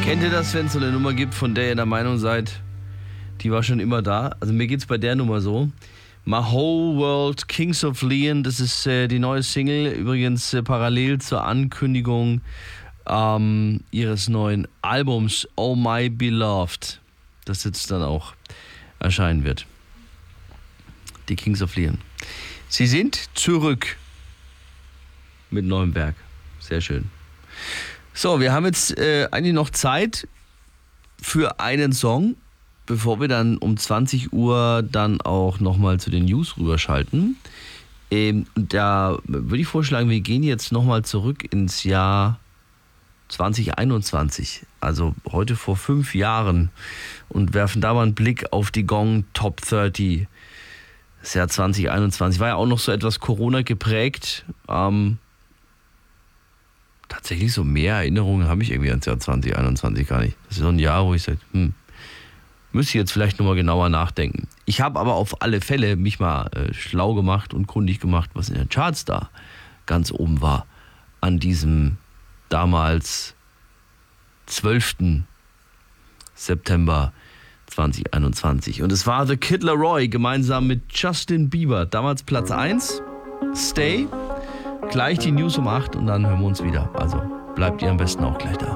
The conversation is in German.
Kennt ihr das, wenn es so eine Nummer gibt, von der ihr der Meinung seid, die war schon immer da? Also mir geht's bei der Nummer so. My Whole World, Kings of Leon, das ist die neue Single, übrigens parallel zur Ankündigung ihres neuen Albums Oh My Beloved, das jetzt dann auch erscheinen wird. Die Kings of Leon. Sie sind zurück mit neuem Werk. Sehr schön. So, wir haben jetzt eigentlich noch Zeit für einen Song, bevor wir dann um 20 Uhr dann auch nochmal zu den News rüberschalten. Und da würde ich vorschlagen, wir gehen jetzt nochmal zurück ins Jahr 2021, also heute vor 5 Jahren, und werfen da mal einen Blick auf die Gong Top 30. Das Jahr 2021 war ja auch noch so etwas Corona geprägt. Tatsächlich so mehr Erinnerungen habe ich irgendwie ans Jahr 2021 gar nicht. Das ist so ein Jahr, wo ich sage, müsste ich jetzt vielleicht nochmal genauer nachdenken. Ich habe aber auf alle Fälle mich mal schlau gemacht und kundig gemacht, was in den Charts da ganz oben war. An diesem damals 12. September 2021. Und es war The Kid Laroi gemeinsam mit Justin Bieber. Damals Platz 1, Stay. Gleich die News um 8 und dann hören wir uns wieder. Also bleibt ihr am besten auch gleich da.